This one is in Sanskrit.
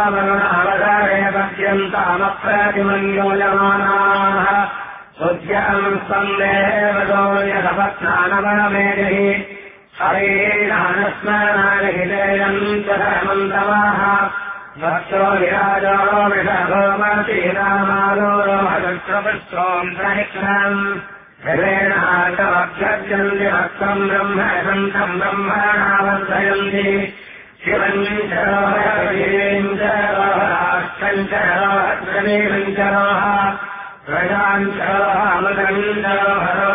पश्यन्तामप्रतिमन्योजमानाः सुज्ञम् स्पन्देवतो यथपत्नानवमेजहि हरेणानस्मरणानिहितेयम् च धर्मन्तवाः भक्तो विराजो विषभोमतीरामालोरोहचक्रपुष्पोम् प्रहिक्षम् हरेणाचमभ्यर्चन्ति भक्तम् ब्रह्मसन्तम् ब्रह्मणावर्धयन्ति शिवम् च रोहरीम् च रोहराष्ट्रम् च रोहत्रमीम् च रोह प्रजाम् च रोहामृतम् च रोहरो